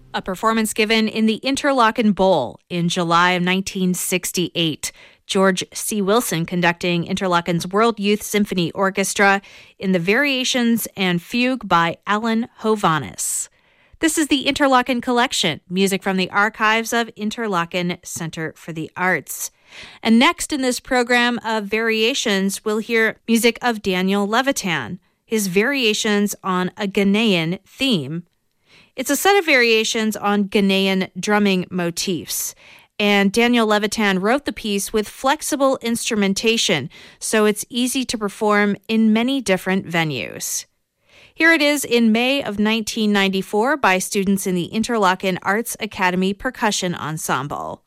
A performance given in the Interlochen Bowl in July of 1968. George C. Wilson conducting Interlochen's World Youth Symphony Orchestra in the Variations and Fugue by Alan Hovhaness. This is the Interlochen Collection, music from the archives of Interlochen Center for the Arts. And next in this program of Variations, we'll hear music of Daniel Levitan, his Variations on a Ghanaian theme. It's a set of variations on Ghanaian drumming motifs. And Daniel Levitan wrote the piece with flexible instrumentation, so it's easy to perform in many different venues. Here it is in May of 1994 by students in the Interlochen Arts Academy Percussion Ensemble.